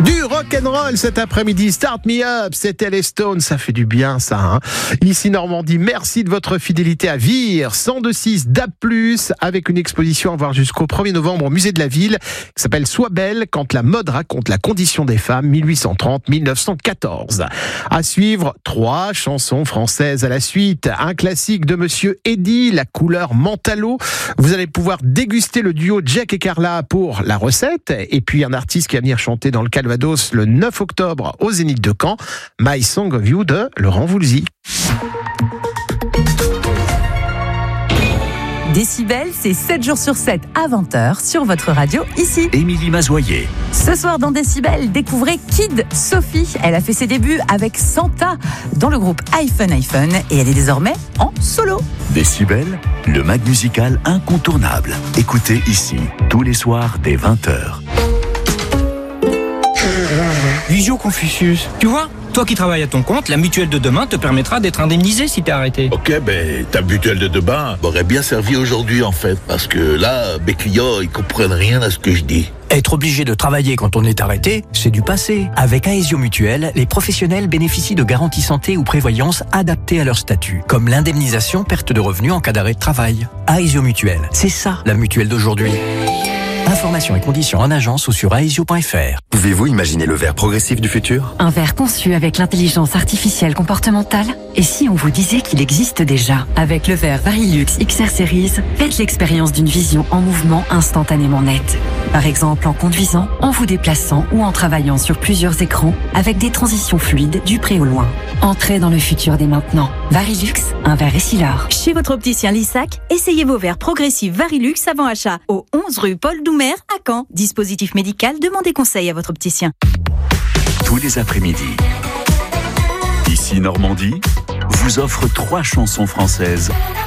Du rock'n'roll cet après-midi, Start Me Up, c'était les Stones, ça fait du bien ça. Hein. Ici Normandie, merci de votre fidélité à Vire, 102.6 DAB+, avec une exposition à voir jusqu'au 1er novembre au musée de la ville, qui s'appelle Sois belle, quand la mode raconte la condition des femmes, 1830-1914. À suivre, 3 chansons françaises à la suite, un classique de Monsieur Eddy, La couleur Mentalo. Vous allez pouvoir déguster le duo Jack et Carla pour la recette, et puis un artiste qui va venir chanter dans le Calvados le 9 octobre au Zénith de Caen, My Song of You de Laurent Voulzy. Décibel, c'est 7 jours sur 7 à 20h sur votre radio ici. Émilie Mazoyer. Ce soir dans Décibel, découvrez Kid Sophie. Elle a fait ses débuts avec Santa dans le groupe iPhone et elle est désormais en solo. Décibel, le mag musical incontournable. Écoutez ici, tous les soirs dès 20h. Visio Confucius, tu vois, toi qui travailles à ton compte, la mutuelle de demain te permettra d'être indemnisé si t'es arrêté. Ok, ta mutuelle de demain m'aurait bien servi aujourd'hui en fait, parce que là, mes clients, ils comprennent rien à ce que je dis. Être obligé de travailler quand on est arrêté, c'est du passé. Avec Aesio Mutuelle, les professionnels bénéficient de garanties santé ou prévoyance adaptées à leur statut, comme l'indemnisation perte de revenus en cas d'arrêt de travail. Aesio Mutuelle, c'est ça la mutuelle d'aujourd'hui. Informations et conditions en agence ou sur aesio.fr. Pouvez-vous imaginer le verre progressif du futur ? Un verre conçu avec l'intelligence artificielle comportementale ? Et si on vous disait qu'il existe déjà ? Avec le verre Varilux XR Series, faites l'expérience d'une vision en mouvement instantanément nette. Par exemple en conduisant, en vous déplaçant ou en travaillant sur plusieurs écrans avec des transitions fluides du près au loin. Entrez dans le futur dès maintenant. Varilux, un verre Essilor. Chez votre opticien Lissac, essayez vos verres progressifs Varilux avant achat au 11 rue Paul Doumer à Caen. Dispositif médical, demandez conseil à votre opticien. Tous les après-midi, ici Normandie vous offre 3 chansons françaises